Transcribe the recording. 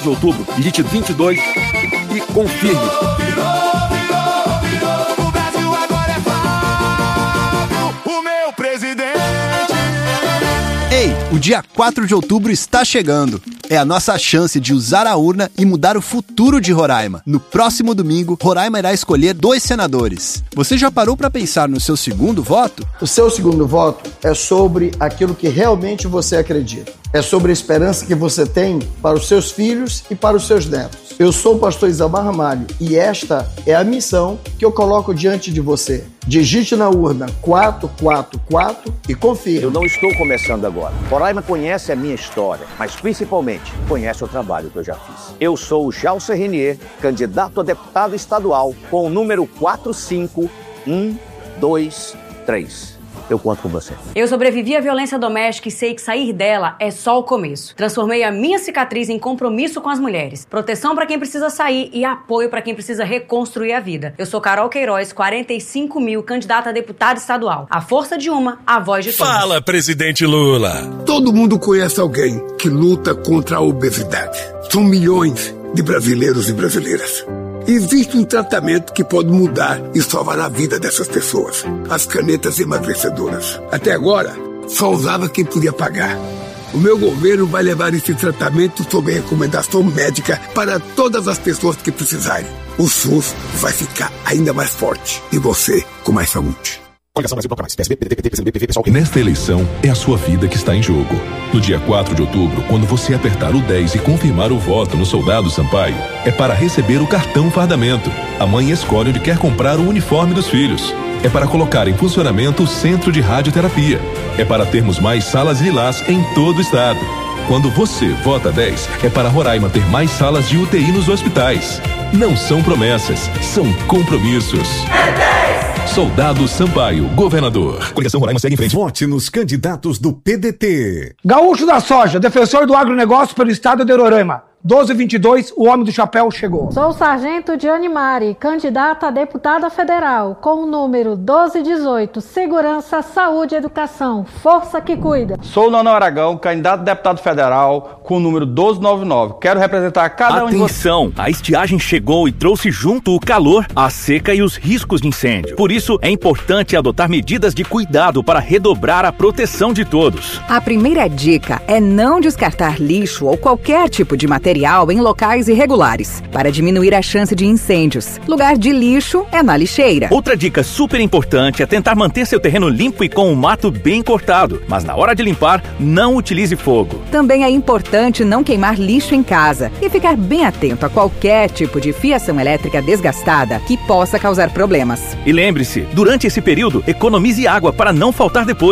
de outubro, digite 22 e confirme. O Brasil agora é Fábio, o meu presidente. Ei, o dia 4 de outubro está chegando. É a nossa chance de usar a urna e mudar o futuro de Roraima. No próximo domingo, Roraima irá escolher 2 senadores. Você já parou para pensar no seu segundo voto? O seu segundo voto é sobre aquilo que realmente você acredita. É sobre a esperança que você tem para os seus filhos e para os seus netos. Eu sou o pastor Isamar Ramalho e esta é a missão que eu coloco diante de você. Digite na urna 444 e confirme. Eu não estou começando agora. Roraima conhece a minha história, mas principalmente conhece o trabalho que eu já fiz. Eu sou o Jalcer Renier, candidato a deputado estadual com o número 45123. Eu conto com você. Eu sobrevivi à violência doméstica e sei que sair dela é só o começo. Transformei a minha cicatriz em compromisso com as mulheres. Proteção para quem precisa sair e apoio para quem precisa reconstruir a vida. Eu sou Carol Queiroz, 45.000, candidata a deputada estadual. A força de uma, a voz de todos. Fala, presidente Lula. Todo mundo conhece alguém que luta contra a obesidade. São milhões de brasileiros e brasileiras. Existe um tratamento que pode mudar e salvar a vida dessas pessoas. As canetas emagrecedoras. Até agora, só usava quem podia pagar. O meu governo vai levar esse tratamento sob recomendação médica para todas as pessoas que precisarem. O SUS vai ficar ainda mais forte e você com mais saúde. Nesta eleição, é a sua vida que está em jogo. No dia 4 de outubro, quando você apertar o 10 e confirmar o voto no Soldado Sampaio, é para receber o cartão fardamento. A mãe escolhe onde quer comprar o uniforme dos filhos. É para colocar em funcionamento o centro de radioterapia. É para termos mais salas lilás em todo o estado. Quando você vota 10, é para Roraima ter mais salas de UTI nos hospitais. Não são promessas, são compromissos. Soldado Sampaio, governador. Coligação Roraima segue em frente. Vote nos candidatos do PDT. Gaúcho da Soja, defensor do agronegócio pelo estado de Roraima. 1222, o homem do chapéu chegou. Sou o sargento Diane Mari, candidata a deputada federal, com o número 1218, Segurança, Saúde e Educação, Força que Cuida. Sou o Nono Aragão, candidato a deputado federal, com o número 1299. Quero representar cada um de vocês. Atenção, a estiagem chegou e trouxe junto o calor, a seca e os riscos de incêndio. Por isso, é importante adotar medidas de cuidado para redobrar a proteção de todos. A primeira dica é não descartar lixo ou qualquer tipo de material em locais irregulares, para diminuir a chance de incêndios. Lugar de lixo é na lixeira. Outra dica super importante é tentar manter seu terreno limpo e com o mato bem cortado, mas na hora de limpar, não utilize fogo. Também é importante não queimar lixo em casa e ficar bem atento a qualquer tipo de fiação elétrica desgastada que possa causar problemas. E lembre-se, durante esse período, economize água para não faltar depois.